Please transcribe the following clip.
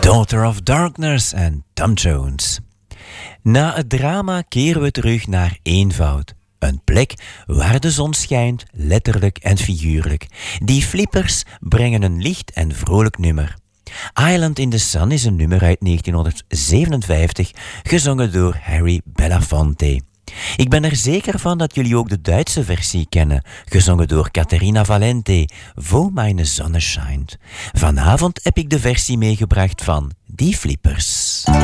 Daughter of Darkness en Tom Jones. Na het drama keren we terug naar eenvoud. Een plek waar de zon schijnt, letterlijk en figuurlijk. Die flippers brengen een licht en vrolijk nummer. Island in the Sun is een nummer uit 1957, gezongen door Harry Belafonte. Ik ben er zeker van dat jullie ook de Duitse versie kennen, gezongen door Caterina Valente, Wo meine Sonne scheint. Vanavond heb ik de versie meegebracht van Die Flippers.